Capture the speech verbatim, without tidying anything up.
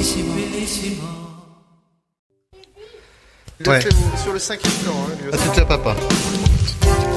Ouais. Sur le cinquième plan, hein, lui À aussi. toute la papa.